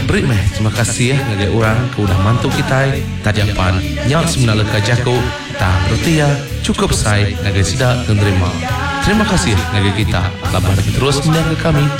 beri meh terima kasih ngagai orang ke udah mantu kita tajapan nyal sebenarnya kajaku tak berarti ya cukup saya ngagai sidak menerima. Terima kasih ngagai kita kabar terus mendengar kami.